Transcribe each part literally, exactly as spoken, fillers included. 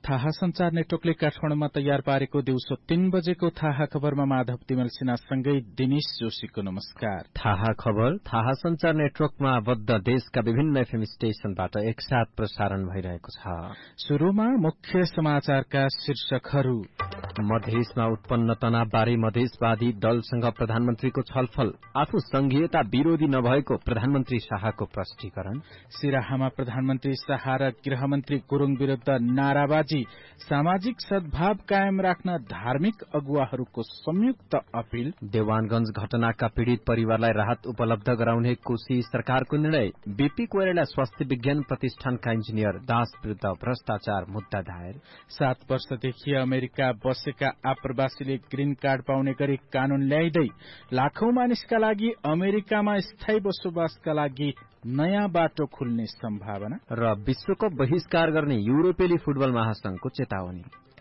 थाहा संचार नेटवर्कले काठमाडौँमा तयार पारेको दिउँसो तीन बजेको थाहा खबरमा माधव तिमल सिन्हासँगै दिनेश जोशीको नमस्कार। थाहा खबर थाहा संचार नेटवर्कमा आबद्ध देशका विभिन्न एफएम स्टेशनबाट एकसाथ प्रसारण भइरहेको छ। शुरूमा मुख्य समाचारका शीर्षकहरू। मधेसमा उत्पन्न तनावबारे मधेसवादी दलसँग प्रधानमन्त्रीको छलफल, आफू संघीयता विरोधी नभएको प्रधानमन्त्री शाहको प्रष्टीकरण। सिराहामा प्रधानमन्त्री शाह र गृहमन्त्री गुरूङ विरूद्ध नाराबाजी, सामाजिक सद्भाव कायम राख्न धार्मिक अगुवाहरूको संयुक्त अपील। देवानगंज घटनाका पीड़ित परिवारलाई राहत उपलब्ध गराउने कोशी सरकारको निर्णय। बीपी कोइराला स्वास्थ्य विज्ञान प्रतिष्ठानका इन्जिनियर दास विरूद्ध भ्रष्टाचार मुद्दा दायर। सात वर्षदेखि अमेरिका बसेका आप्रवासीले ग्रीन कार्ड पाउने गरी कानून ल्याइदै लाखौं मानिसका लागि अमेरिकामा स्थायी बसोबासका लागि नयाँ बाटो खुल्ने सम्भावना। र विश्वकप बहिष्कार गर्ने युरोपेली फुटबल महासंघको चेतावनी।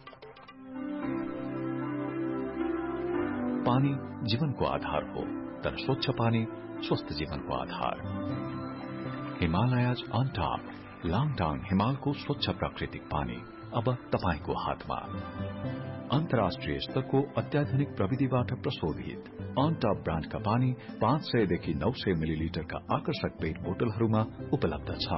पानी जीवनको आधार हो, तर स्वच्छ पानी स्वस्थ जीवनको आधार। हिमालयज अन टप लाङटाङ हिमालको स्वच्छ प्राकृतिक पानी अब तपाईको हातमा। अन्तर्राष्ट्रिय स्तरको अत्याधुनिक प्रविधिबाट प्रशोधित अन टप ब्रान्डका पानी पाँच सयदेखि नौ सय मिलिलिटरका आकर्षक पेट बोतलहरूमा उपलब्ध छ।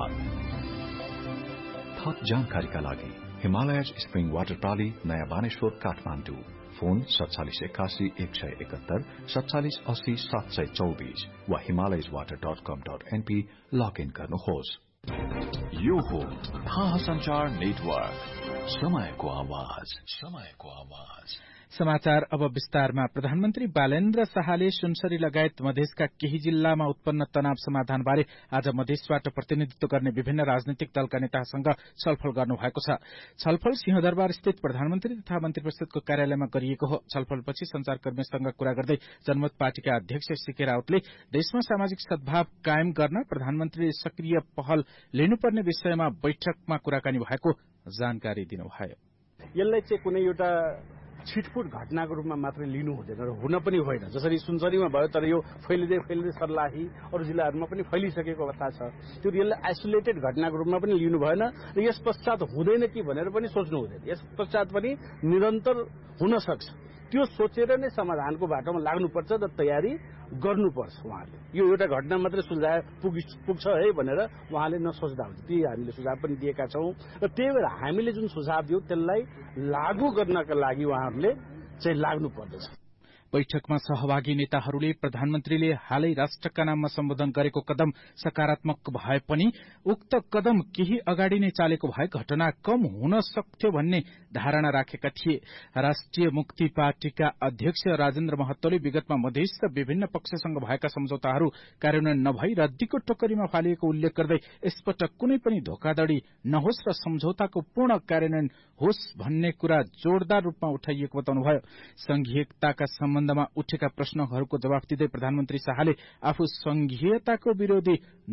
थप जानकारीका लागि हिमालयज स्प्रिङ वाटर प्रणाली नयाँ बानेश्वर काठमाडौँ। फोन सत्तालिस एकासी एक सय एकहत्तर सत्तालिस अस्सी सात सय चौबीस वा हिमालयज वाटर डट कम डट एनपी लगइन गर्नुहोस्। यो हो थाहा संचार नेटवर्क, समयको आवाज, समयको आवाज। समाचार अब विस्तारमा। प्रधानमन्त्री बालेन्द्र शाहले सुनसरी लगायत मधेसका केही जिल्लामा उत्पन्न तनाव समाधानबारे आज मधेसबाट प्रतिनिधित्व गर्ने विभिन्न राजनीतिक दलका नेतासँग छलफल गर्नुभएको छ। छलफल सिंहदरबार स्थित प्रधानमन्त्री तथा मन्त्री परिषदको कार्यालयमा गरिएको हो। छलफलपछि संचारकर्मीसँग कुरा गर्दै जनमत पार्टीका अध्यक्ष सीके राउतले देशमा सामाजिक सद्भाव कायम गर्न प्रधानमन्त्रीले सक्रिय पहल लिनुपर्ने विषयमा बैठकमा कुराकानी भएको जानकारी दिनुभयो। यसलाई चाहिँ कुनै एउटा छिटपुट घटनाको रूपमा मात्रै लिनु हुँदैन र हुन पनि होइन। जसरी सुनसरीमा भयो, तर यो फैलिँदै फैलिँदै सर्लाही अरू जिल्लाहरूमा पनि फैलिसकेको अवस्था छ। त्यो यसलाई आइसोलेटेड घटनाको रूपमा पनि लिनु भएन र यस पश्चात हुँदैन कि भनेर पनि सोच्नु हुँदैन। यस पश्चात पनि निरन्तर हुन सक्छ, त्यो सोचेर नै समाधानको बाटोमा लाग्नुपर्छ र तयारी गर्नुपर्छ। उहाँले यो एउटा घटना मात्रै सुल्झाए पुग्छ है भनेर उहाँले नसोच्दा हुन्छ। ती हामीले सुझाव पनि दिएका छौं र त्यही भएर हामीले जुन सुझाव दियौं त्यसलाई लागू गर्नका लागि उहाँहरूले चाहिँ लाग्नु पर्दछ। बैठकमा सहभागी नेताहरूले प्रधानमन्त्रीले हालै राष्ट्रका नाममा सम्बोधन गरेको कदम सकारात्मक भए पनि उक्त कदम केही अगाडि नै चालेको भए घटना कम हुन सक्थ्यो भन्ने धारणा राखेका थिए। राष्ट्रिय मुक्ति पार्टीका अध्यक्ष राजेन्द्र महतोले विगतमा मधेस र विभिन्न पक्षसँग भएका सम्झौताहरू कार्यान्वयन नभई रद्दीको टोकरीमा फालिएको उल्लेख गर्दै यसपटक कुनै पनि धोकाधड़ी नहोस् र सम्झौताको पूर्ण कार्यान्वयन होस् भन्ने कुरा जोरदार रूपमा उठाइएको बताउनुभयो। संघीयताका सम्बन्धमा उठेका प्रश्नहरूको जवाफ दिँदै प्रधानमन्त्री शाहले आफू संघीयताको विरोधी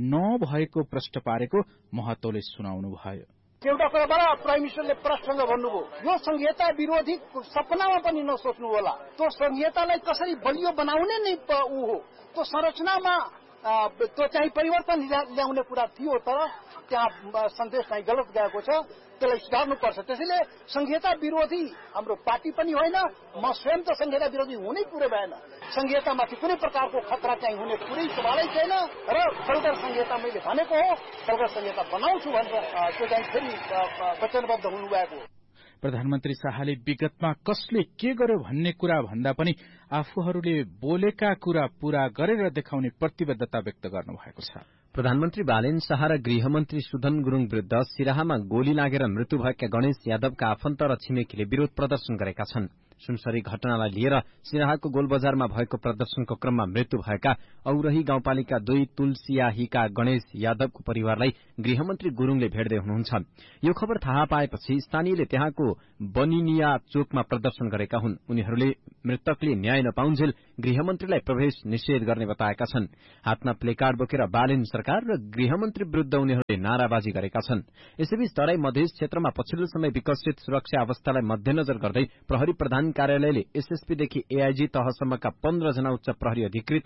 नभएको प्रश्न पारेको महतोले सुनाउनुभयो। एउटा कुरा बडा प्राइम मिनिस्टरले प्रश्न भन्नुभयो, यो संघीयता विरोधी सपनामा पनि नसोच्नु होला। त्यो संघीयतालाई कसरी बलियो बनाउने नै ऊ हो। त्यो संरचनामा त्यो चाहिँ परिवर्तन ल्याउने कुरा थियो, तर त्यहाँ सन्देश चाहिँ गलत गएको छ, त्यसलाई सुधार्नुपर्छ। त्यसैले संघीयता विरोधी हाम्रो पार्टी पनि होइन, म स्वयं त संघीयता विरोधी हुनै कुरै भएन। संघीयतामाथि कुनै प्रकारको खतरा चाहिँ हुने कुरै सवालै छैन र बलगर संघीयता मैले भनेको हो, बलगर संघीयता बनाउँछु भनेर त्यो चाहिँ फेरि वचनबद्ध हुनुभएको हो। प्रधानमन्त्री शाहले विगतमा कसले के गर्यो भन्ने कुरा भन्दा पनि आफूहरूले बोलेका कुरा पूरा गरेर देखाउने प्रतिबद्धता व्यक्त गर्नुभएको छ। प्रधानमन्त्री बालेन शाह र गृहमन्त्री सुधन गुरूङ विरूद्ध सिराहामा गोली लागेर मृत्यु भएका गणेश यादवका आफन्त र छिमेकीले विरोध प्रदर्शन गरेका छन्। सुनसरी घटनालाई लिएर सिराहाको गोलबजारमा भएको प्रदर्शनको क्रममा मृत्यु भएका औरही गाउँपालिका दुई तुलसियाहीका गणेश यादवको परिवारलाई गृहमन्त्री गुरूङले भेट्दै हुनुहुन्छ। यो खबर थाहा पाएपछि स्थानीयले त्यहाँको बनिनिया चोकमा प्रदर्शन गरेका हुन्। उनीहरूले मृतकले न्याय नपाउन्जेल गृहमन्त्रीलाई प्रवेश निषेध गर्ने बताएका छन्। हातमा प्लेकार्ड बोकेर बालेन सरकार र गृहमन्त्री विरूद्ध उनीहरूले नाराबाजी गरेका छन्। यसैबीच तराई मधेस क्षेत्रमा पछिल्लो समय विकसित सुरक्षा अवस्थालाई मध्यनजर गर्दै प्रहरी प्रधान कार्यालयले एसएसपीदेखि एआईजी तहसम्मका पन्ध्र जना उच्च प्रहरी अधिकृतलाई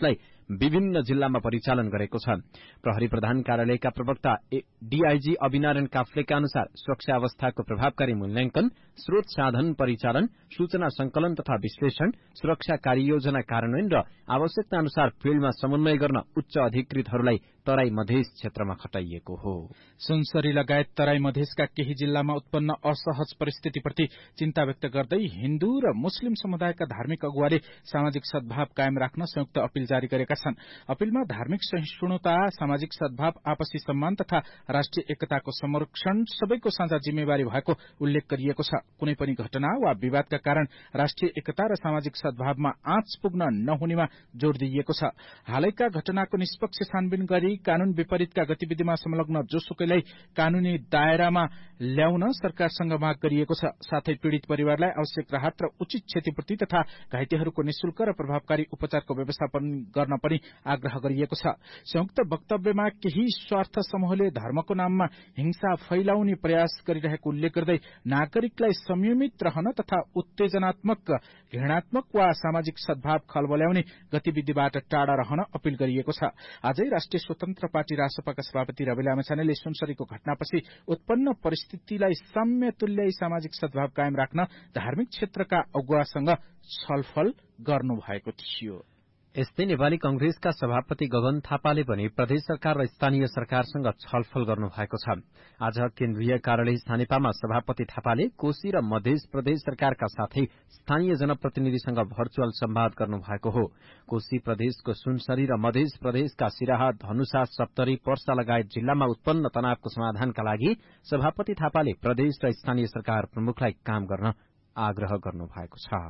विभिन्न जिल्लामा परिचालन गरेको छ। प्रहरी प्रधान कार्यालयका प्रवक्ता डीआईजी अभिनारायण काफ्लेका अनुसार सुरक्षा अवस्थाको प्रभावकारी मूल्याङ्कन, स्रोत साधन परिचालन, सूचना संकलन तथा विश्लेषण, सुरक्षा कार्ययोजना कार्यान्वयन र आवश्यकता अनुसार फील्डमा समन्वय गर्न उच्च अधिकृतहरूलाई तराई मधेस क्षेत्रमा खटाइएको हो। सुनसरी लगायत तराई मधेसका केही जिल्लामा उत्पन्न असहज परिस्थितिप्रति चिन्ता व्यक्त गर्दै हिन्दू र मुस्लिम समुदायका धार्मिक अगुवाले सामाजिक सद्भाव कायम राख्न संयुक्त अपील जारी गरेका छन्। अपीलमा धार्मिक सहिष्णुता, सामाजिक सद्भाव, आपसी सम्मान तथा राष्ट्रिय एकताको संरक्षण सबैको साझा जिम्मेवारी भएको उल्लेख गरिएको छ। कुनै पनि घटना वा विवादका कारण राष्ट्रिय एकता र सामाजिक सद्भावमा आँच पुग्न नहुनेमा जोड़ दिइएको छ। हालैका घटनाको निष्पक्ष छानबिन गरी कानून विपरीतका गतिविधिमा संलग्न जोसुकैलाई कानूनी दायरामा ल्याउन सरकारसँग माग गरिएको छ। साथै पीड़ित परिवारलाई आवश्यक राहत र उचित क्षतिपूर्ति तथा घाइतेहरूको निशुल्क र प्रभावकारी उपचारको व्यवस्थापन गर्न पनि आग्रह गरिएको छ। संयुक्त वक्तव्यमा केही स्वार्थ समूहले धर्मको नाममा हिंसा फैलाउने प्रयास गरिरहेको उल्लेख गर्दै नागरिकलाई संयमित रहन तथा उत्तेजनात्मक, घृणात्मक वा सामाजिक सद्भाव खलबल्याउने गतिविधिबाट टाढा रहन अपील गरिएको छ। आजै राष्ट्रिय स्वतन्त्र पार्टी रासपाका सभापति रवि लामिछानेले सुनसरीको घटनापछि उत्पन्न परिस्थितिलाई साम्य तुल्याई सामाजिक सद्भाव कायम राख्न धार्मिक क्षेत्रका अगुवासँग छलफल गर्नु भएको थियो। यस्तै नेपाली कंग्रेसका सभापति गगन थापाले पनि प्रदेश सरकार र स्थानीय सरकारसँग छलफल गर्नु भएको छ। आज केन्द्रीय कार्यालय स्थानीयपामा सभापति थापाले कोशी र मध्य प्रदेश सरकारका साथै स्थानीय जनप्रतिनिधिसँग भर्चुअल संवाद गर्नु भएको हो। कोशी प्रदेशको सुनसरी र मध्य प्रदेशका सिराहा, धनुषा, सप्तरी, पर्सा लगायत जिल्लामा उत्पन्न तनावको समाधानका लागि सभापति थापाले प्रदेश र स्थानीय सरकार प्रमुखलाई काम गर्न आग्रह गर्नु भएको छ।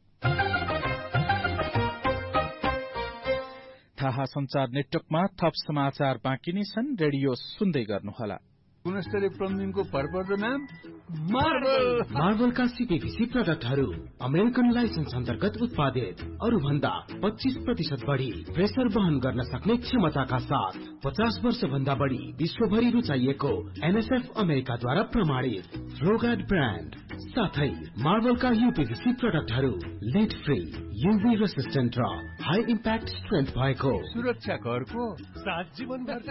थाहा संचार नेटवर्कमा थप समाचार बाँकी नै छन्। रेडियो सुन्दै गर्नुहोला। गुणस्तरीय प्लम्बिङको भरपर्दो नाम मार्बल। मार्बलका सीपीभीसी प्रोडक्टहरू अमेरिकन लाइसेन्स अन्तर्गत उत्पादित, अरू भन्दा पच्चीस प्रतिशत बढ़ी प्रेसर वहन गर्न सक्ने क्षमताका साथ पचास वर्ष भन्दा बढ़ी विश्वभरि रुचाइएको एनएसएफ अमेरिकाद्वारा प्रमाणित फ्लोगार्ड ब्रान्ड साथै मार्बलका यूपीभीसी प्रोडक्टहरू लेड फ्री, यूभी रेसिस्टेन्ट र हाई इम्प्याक्ट स्ट्रेन्थ भएको सुरक्षा घरको सात जीवन भर्छ।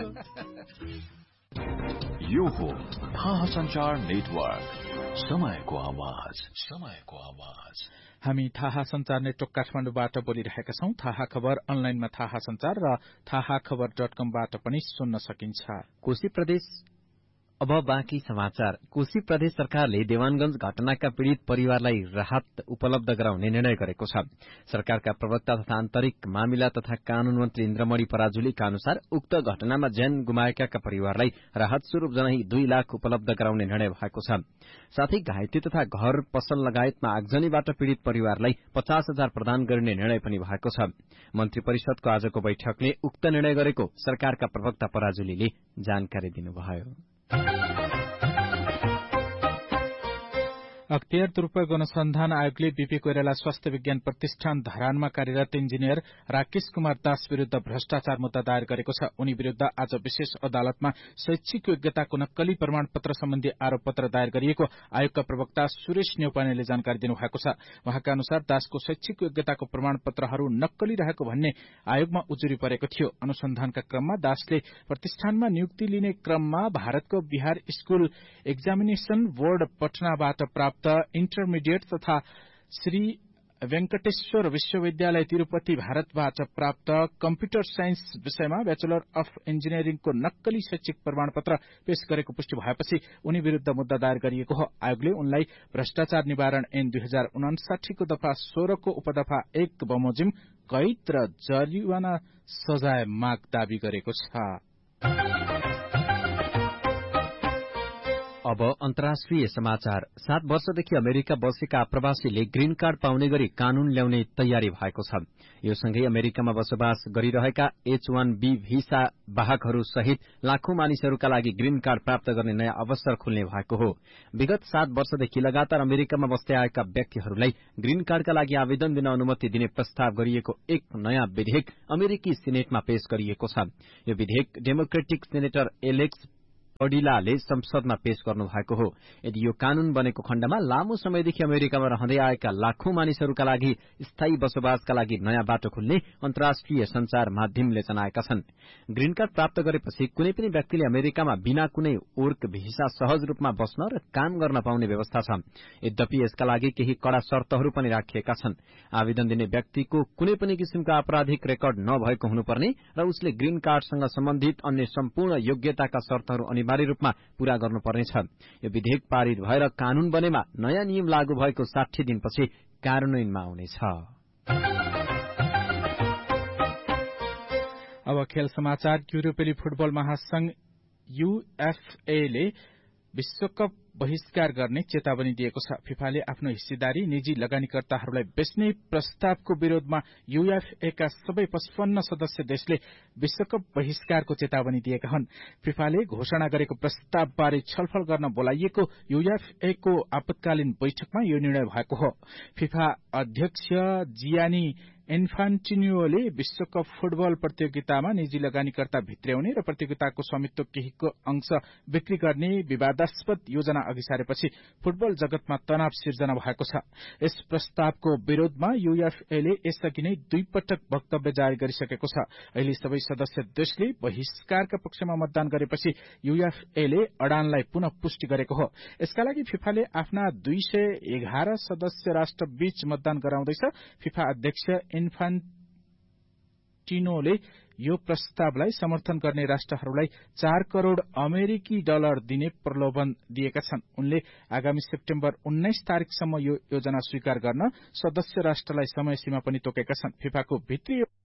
यो हो थाहा संचार नेटवर्क, समयको आवाज, समयको आवाज। हामी थाहा संचार नेटवर्क काठमाडौँबाट बोलिरहेका छौं। थाहा खबर अनलाइनमा थाहा संचार र थाहा खबर डट कमबाट पनि सुन्न सकिन्छ। कोशी प्रदेश अब बाँकी समाचार। कोशी प्रदेश सरकारले देवानगंज घटनाका पीड़ित परिवारलाई राहत उपलब्ध गराउने निर्णय गरेको छ। सरकारका प्रवक्ता तथा आन्तरिक मामिला तथा कानून मन्त्री इन्द्रमणि पराजुलीका अनुसार उक्त घटनामा ज्यान गुमाएका परिवारलाई राहत स्वरूप जनै दुई लाख उपलब्ध गराउने निर्णय भएको छ। साथै घाइते तथा घर पसल लगायतमा आगजनीबाट पीड़ित परिवारलाई पचास हजार प्रदान गर्ने निर्णय पनि भएको छ। मन्त्री परिषदको आजको बैठकले उक्त निर्णय गरेको सरकारका प्रवक्ता पराजुलीले जानकारी दिनुभयो। अख्तियार दुरूपयोग अनुसन्धान आयोगले बीपी कोइराला स्वास्थ्य विज्ञान प्रतिष्ठान धरानमा कार्यरत इन्जिनियर राकेश कुमार दास विरूद्ध भ्रष्टाचार मुद्दा दायर गरेको छ। उनी विरूद्ध आज विशेष अदालतमा शैक्षिक योग्यताको नक्कली प्रमाणपत्र सम्बन्धी आरोप पत्र दायर गरिएको आयोगका प्रवक्ता सुरेश न्यौपानेले जानकारी दिनुभएको छ। उहाँका अनुसार दासको शैक्षिक योग्यताको प्रमाणपत्रहरू नक्कली रहेको भन्ने आयोगमा उजुरी परेको थियो। अनुसन्धानका क्रममा दासले प्रतिष्ठानमा नियुक्ति लिने क्रममा भारतको बिहार स्कूल एक्जामिनेशन बोर्ड पटनाबाट प्राप्त इन्टरमिडिएट तथा श्री वेंकटेश्वर विश्वविद्यालय तिरूपति भारतबाट प्राप्त कम्प्युटर साइन्स विषयमा ब्याचलर अफ इन्जिनियरिङको नक्कली शैक्षिक प्रमाणपत्र पेश गरेको पुष्टि भएपछि उनी विरूद्ध मुद्दा दायर गरिएको हो। आयोगले उनलाई भ्रष्टाचार निवारण ऐन दुई हजार उनासाठी को दफा सोह्रको उपदफा एक बमोजिम कैद र जरिवाना सजाय माग दावी गरेको छ। अब अन्तर्राष्ट्रिय समाचार। सात वर्षदेखि अमेरिका बसेका आप्रवासीले ग्रीन कार्ड पाउने गरी कानून ल्याउने तयारी भएको छ। यो सँगै अमेरिकामा बसोबास गरिरहेका एच वन बी भिसा वाहकहरू सहित लाखौं मानिसहरूका लागि ग्रीन कार्ड प्राप्त गर्ने नयाँ अवसर खुल्ने भएको हो। विगत सात वर्षदेखि लगातार अमेरिकामा बस्दै आएका व्यक्तिहरूलाई ग्रीन कार्डका लागि आवेदन दिन अनुमति दिने प्रस्ताव गरिएको एक नयाँ विधेयक अमेरिकी सिनेटमा पेश गरिएको छ। यो विधेयक डेमोक्रेटिक सेनेटर एलेक्स अडिलाले संसदमा पेश गर्नु भएको हो। यदि यो कानून बनेको खण्डमा लामो समयदेखि अमेरिकामा रहँदै आएका लाखौं मानिसहरूका लागि स्थायी बसोबासका लागि नयाँ बाटो खुल्ने अन्तर्राष्ट्रिय संचार माध्यमले जनाएका छन्। ग्रीन कार्ड प्राप्त गरेपछि कुनै पनि व्यक्तिले अमेरिकामा बिना कुनै वर्क भिसा सहज रूपमा बस्न र काम गर्न पाउने व्यवस्था छ। यद्यपि यसका लागि केही कड़ा शर्तहरू पनि राखिएका छन्। आवेदन दिने व्यक्तिको कुनै पनि किसिमको आपराधिक रेकर्ड नभएको हुनुपर्ने र उसले ग्रीन कार्डसँग सम्बन्धित अन्य सम्पूर्ण योग्यताका शर्तहरू अनिवार्य रूपमा पूरा गर्नुपर्नेछ। यो विधेयक पारित भएर कानून बनेमा नयाँ नियम लागू भएको साठी दिनपछि कार्यान्वयनमा आउनेछ। अब खेल समाचार। युरोपेली फुटबल महासंघ यूएफए ले विश्वकप बहिष्कार गर्ने चेतावनी दिएको छ। फिफाले आफ्नो हिस्सेदारी निजी लगानीकर्ताहरूलाई बेच्ने प्रस्तावको विरोधमा यूएफए का सबै पचपन्न सदस्य देशले विश्वकप बहिष्कारको चेतावनी दिएका हुन्। फिफाले घोषणा गरेको प्रस्तावबारे छलफल गर्न बोलाइएको यूएफए को आपतकालीन बैठकमा यो निर्णय भएको हो। फिफा अध्यक्ष जियानी इन्फान्टिनोले विश्वकप फुटबल प्रतियोगितामा निजी लगानीकर्ता भित्र्याउने र प्रतियोगिताको स्वामित्व केहीको अंश बिक्री गर्ने विवादास्पद योजना अघि सारेपछि फुटबल जगतमा तनाव सिर्जना भएको छ। यस प्रस्तावको विरोधमा यूएफएले यसअघि नै दुई पटक वक्तव्य जारी गरिसकेको छ। अहिले सबै सदस्य देशले बहिष्कारका पक्षमा मतदान गरेपछि यूएफएले अडानलाई पुनः पुष्टि गरेको हो। यसका लागि फिफाले आफ्ना दुई सय एघार सदस्य राष्ट्र बीच मतदान गराउँदैछ। फिफा अध्यक्ष इन्फान्टिनोले यो प्रस्तावलाई समर्थन गर्ने राष्ट्रहरूलाई चार करोड़ अमेरिकी डलर दिने प्रलोभन दिएका छन्। उनले आगामी सेप्टेम्बर उन्नाइस तारिकसम्म यो योजना स्वीकार गर्न सदस्य राष्ट्रलाई समय सीमा पनि तोकेका छन्। फिफाको भित्री